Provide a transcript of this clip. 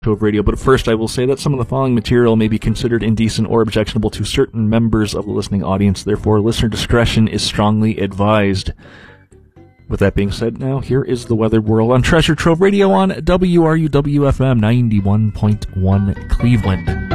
Trove Radio, but first I will say that some of the following material may be considered indecent or objectionable to certain members of the listening audience. Therefore, listener discretion is strongly advised. With that being said, now here is the Weather World on Treasure Trove Radio on WRUW-FM 91.1 Cleveland.